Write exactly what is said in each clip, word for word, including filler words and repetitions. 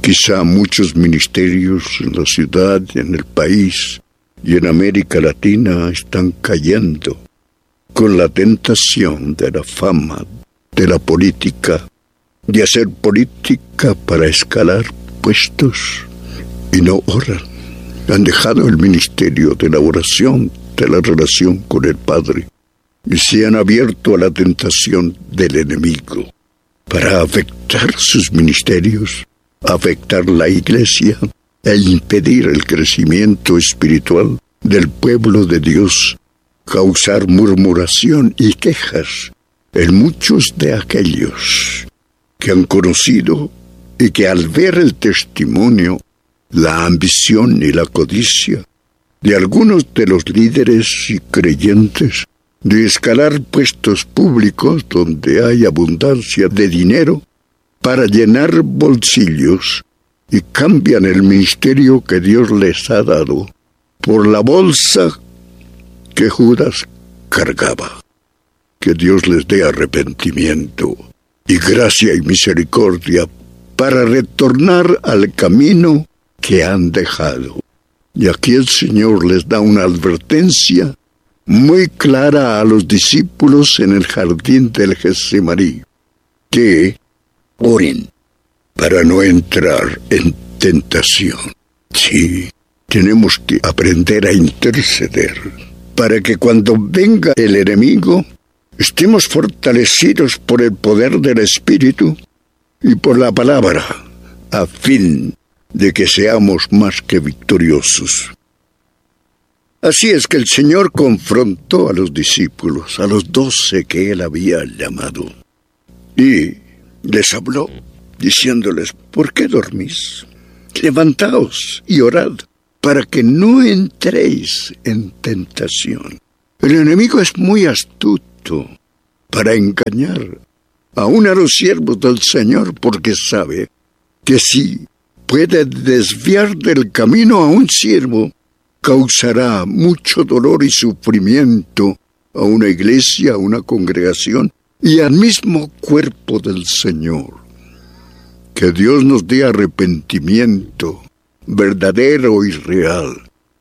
Quizá muchos ministerios en la ciudad, en el país y en América Latina están cayendo con la tentación de la fama, de la política, de hacer política para escalar puestos y no oran. Han dejado el ministerio de la oración, de la relación con el Padre, y se han abierto a la tentación del enemigo para afectar sus ministerios, afectar la iglesia e impedir el crecimiento espiritual del pueblo de Dios, causar murmuración y quejas en muchos de aquellos que han conocido y que al ver el testimonio, la ambición y la codicia de algunos de los líderes y creyentes de escalar puestos públicos donde hay abundancia de dinero para llenar bolsillos, y cambian el ministerio que Dios les ha dado por la bolsa que Judas cargaba. Que Dios les dé arrepentimiento y gracia y misericordia para retornar al camino que han dejado. Y aquí el Señor les da una advertencia muy clara a los discípulos en el jardín del Getsemaní, que oren para no entrar en tentación. Sí, tenemos que aprender a interceder para que cuando venga el enemigo estemos fortalecidos por el poder del Espíritu y por la palabra, a fin de que seamos más que victoriosos. Así es que el Señor confrontó a los discípulos, a los doce que Él había llamado, y les habló, diciéndoles: ¿por qué dormís? Levantaos y orad, para que no entréis en tentación. El enemigo es muy astuto para engañar aún a los siervos del Señor, porque sabe que si puede desviar del camino a un siervo, causará mucho dolor y sufrimiento a una iglesia, a una congregación y al mismo cuerpo del Señor. Que Dios nos dé arrepentimiento verdadero y real,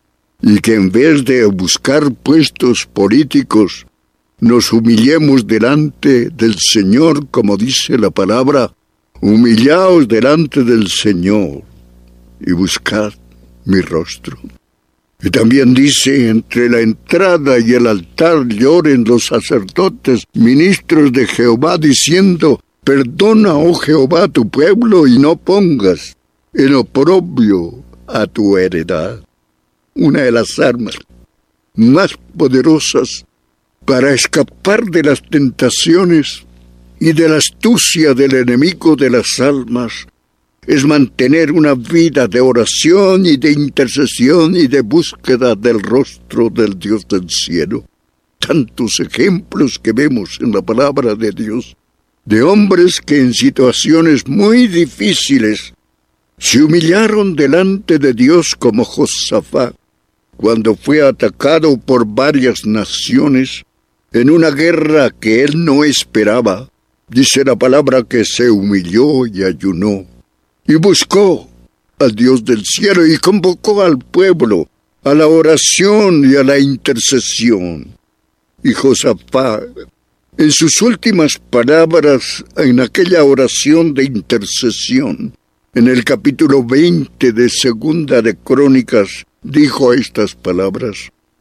y que en vez de buscar puestos políticos, nos humillemos delante del Señor, como dice la palabra: humillaos delante del Señor y buscad mi rostro. Y también dice: entre la entrada y el altar lloren los sacerdotes, ministros de Jehová, diciendo: perdona, oh Jehová, tu pueblo, y no pongas en oprobio a tu heredad. Una de las armas más poderosas para escapar de las tentaciones y de la astucia del enemigo de las almas es mantener una vida de oración y de intercesión y de búsqueda del rostro del Dios del cielo. Tantos ejemplos que vemos en la palabra de Dios, de hombres que en situaciones muy difíciles se humillaron delante de Dios, como Josafat, cuando fue atacado por varias naciones en una guerra que él no esperaba. Dice la palabra que se humilló y ayunó, y buscó al Dios del cielo, y convocó al pueblo a la oración y a la intercesión. Y Josafat, en sus últimas palabras, en aquella oración de intercesión, en el capítulo veinte de Segunda de Crónicas, dijo estas palabras: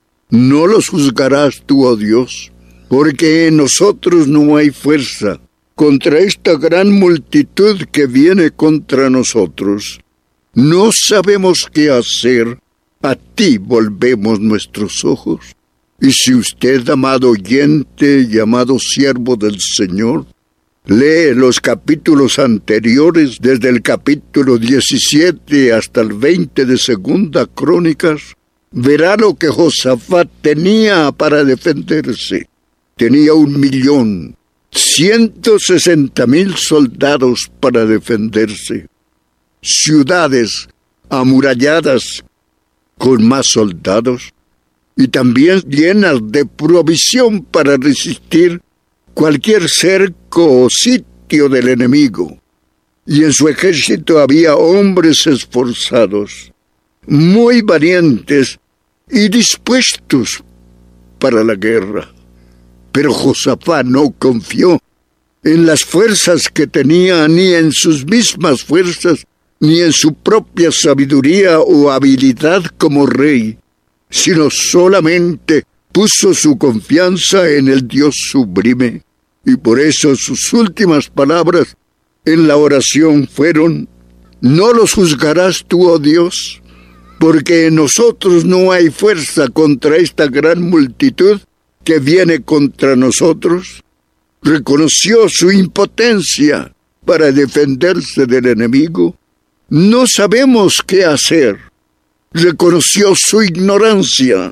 no los juzgarás tú, oh Dios, porque en nosotros no hay fuerza contra esta gran multitud que viene contra nosotros. No sabemos qué hacer, a ti volvemos nuestros ojos. Y si usted, amado oyente y amado siervo del Señor, lee los capítulos anteriores, desde el capítulo diecisiete hasta el veinte de Segunda Crónicas, verá lo que Josafat tenía para defenderse. Tenía un millón, ciento sesenta mil soldados para defenderse. Ciudades amuralladas con más soldados, y también llenas de provisión para resistir cualquier cerco o sitio del enemigo. y en su ejército había hombres esforzados, muy valientes y dispuestos para la guerra. Pero Josafat no confió en las fuerzas que tenía, ni en sus mismas fuerzas, ni en su propia sabiduría o habilidad como rey, sino solamente puso su confianza en el Dios sublime. Y por eso sus últimas palabras en la oración fueron: ¿no los juzgarás tú, oh Dios? Porque en nosotros no hay fuerza contra esta gran multitud que viene contra nosotros. Reconoció su impotencia para defenderse del enemigo. No sabemos qué hacer. Reconoció su ignorancia.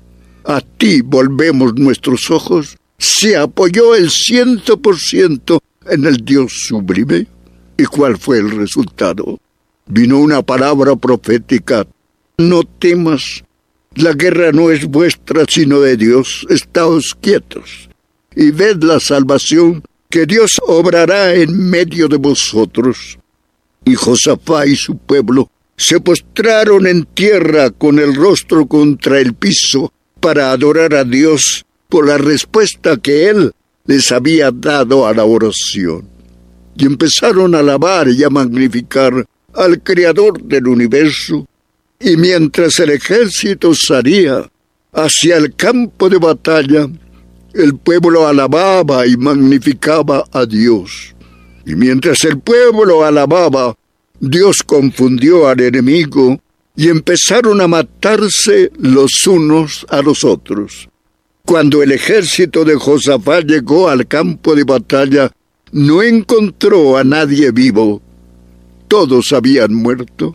A ti volvemos nuestros ojos. Se apoyó el ciento por ciento en el Dios sublime. ¿Y cuál fue el resultado? Vino una palabra profética: no temas, la guerra no es vuestra sino de Dios. Estáos quietos y ved la salvación que Dios obrará en medio de vosotros. Y Josafat y su pueblo se postraron en tierra con el rostro contra el piso para adorar a Dios por la respuesta que Él les había dado a la oración. Y empezaron a alabar y a magnificar al Creador del universo. Y mientras el ejército salía hacia el campo de batalla, el pueblo alababa y magnificaba a Dios. Y mientras el pueblo alababa, Dios confundió al enemigo y empezaron a matarse los unos a los otros. Cuando el ejército de Josafat llegó al campo de batalla, no encontró a nadie vivo. Todos habían muerto.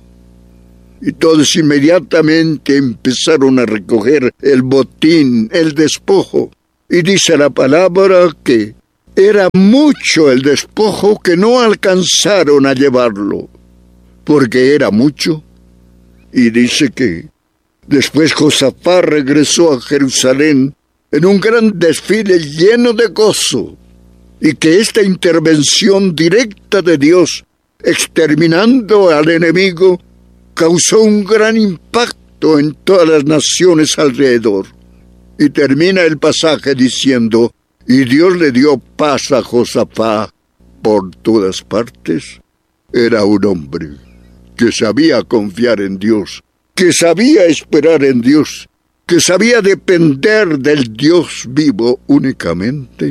Y todos inmediatamente empezaron a recoger el botín, el despojo. Y dice la palabra que era mucho el despojo que no alcanzaron a llevarlo, porque era mucho. Y dice que después Josafat regresó a Jerusalén en un gran desfile lleno de gozo, y que esta intervención directa de Dios, exterminando al enemigo, causó un gran impacto en todas las naciones alrededor. Y termina el pasaje diciendo: y Dios le dio paz a Josafat por todas partes. Era un hombre que sabía confiar en Dios, que sabía esperar en Dios, que sabía depender del Dios vivo únicamente.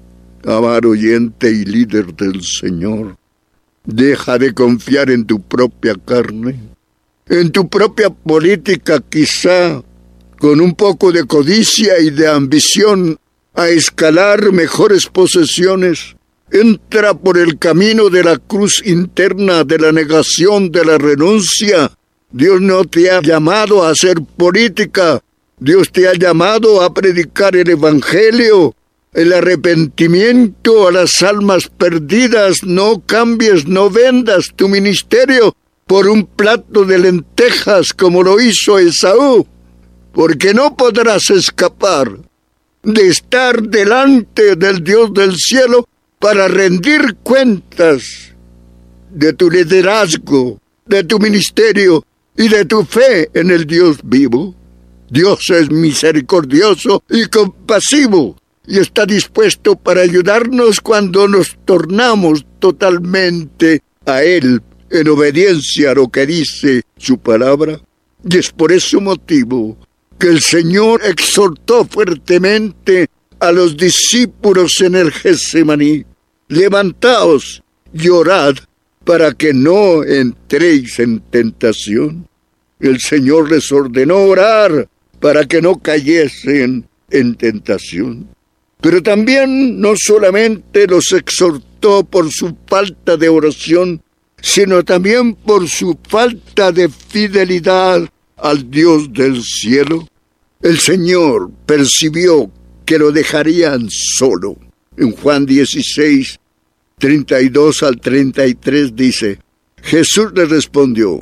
Amado oyente y líder del Señor, deja de confiar en tu propia carne, en tu propia política, quizá con un poco de codicia y de ambición a escalar mejores posesiones. Entra por el camino de la cruz interna, de la negación, de la renuncia. Dios no te ha llamado a hacer política. Dios te ha llamado a predicar el evangelio, el arrepentimiento a las almas perdidas. No cambies, no vendas tu ministerio por un plato de lentejas como lo hizo Esaú, porque no podrás escapar de estar delante del Dios del cielo para rendir cuentas de tu liderazgo, de tu ministerio y de tu fe en el Dios vivo. Dios es misericordioso y compasivo y está dispuesto para ayudarnos cuando nos tornamos totalmente a Él en obediencia a lo que dice su palabra. Y es por ese motivo que el Señor exhortó fuertemente a los discípulos en el Getsemaní: levantaos y orad para que no entréis en tentación. El Señor les ordenó orar para que no cayesen en tentación. Pero también no solamente los exhortó por su falta de oración, sino también por su falta de fidelidad al Dios del cielo. El Señor percibió que lo dejarían solo. En Juan dieciséis, treinta y dos al treinta y tres dice: Jesús le respondió: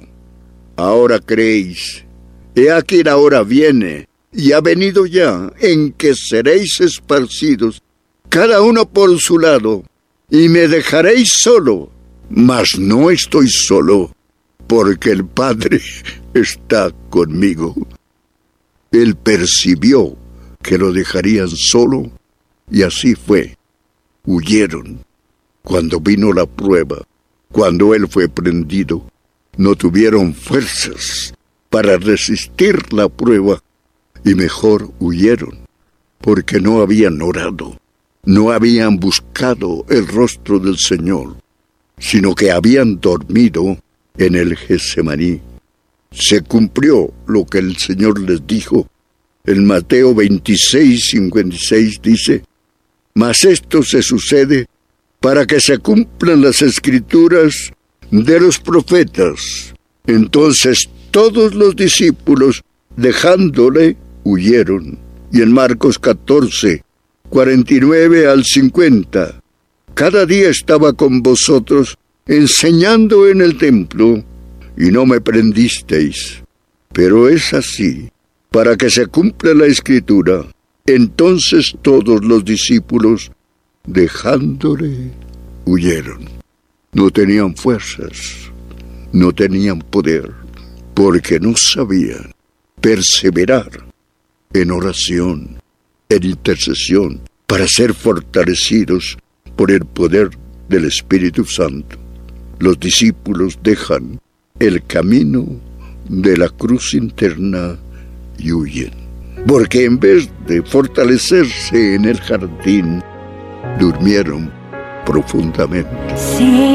ahora creéis. He aquí la hora viene, y ha venido ya, en que seréis esparcidos, cada uno por su lado, y me dejaréis solo, mas no estoy solo, porque el Padre está conmigo. Él percibió que lo dejarían solo, y así fue. Huyeron. Cuando vino la prueba, cuando él fue prendido, no tuvieron fuerzas para resistir la prueba, y mejor huyeron, porque no habían orado, no habían buscado el rostro del Señor, sino que habían dormido en el Getsemaní. Se cumplió lo que el Señor les dijo. En Mateo veintiséis, cincuenta y seis dice: mas esto se sucede para que se cumplan las escrituras de los profetas. Entonces todos los discípulos, dejándole, huyeron. Y en Marcos catorce, cuarenta y nueve al cincuenta, cada día estaba con vosotros enseñando en el templo, y no me prendisteis. Pero es así, para que se cumpla la escritura. Entonces todos los discípulos, dejándole, huyeron. No tenían fuerzas, no tenían poder, porque no sabían perseverar en oración, en intercesión, para ser fortalecidos por el poder del Espíritu Santo. Los discípulos dejan el camino de la cruz interna y huyen, porque en vez de fortalecerse en el jardín, durmieron profundamente. Sí.